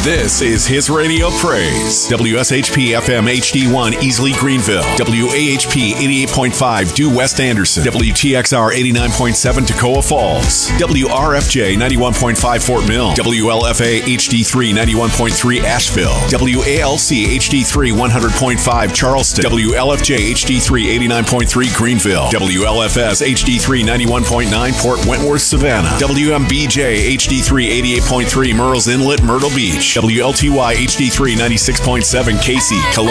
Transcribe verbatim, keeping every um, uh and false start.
This is His Radio Praise. W S H P F M H D one Easley Greenville. W A H P eighty-eight point five Due West Anderson. W T X R eighty-nine point seven Toccoa Falls. W R F J ninety-one point five Fort Mill. W L F A H D three ninety-one point three Asheville. W A L C H D three one hundred point five Charleston. W L F J H D three eighty-nine point three Greenville. W L F S H D three ninety-one point nine Port Wentworth Savannah. W M B J H D three eighty-eight point three Murrells Inlet Myrtle Beach. W L T Y H D three ninety-six point seven Casey Columbia.